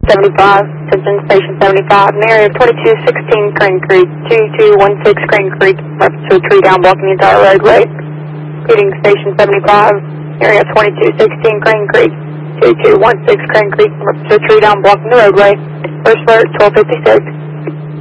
75, attention Station 75, in the area of 2216 Crane Creek, 2216 Crane Creek, reference to a tree down blocking the entire roadway. Repeating Station 75, area of 2216 Crane Creek, 2216 Crane Creek, reference to a tree down blocking the roadway. First alert, 1256.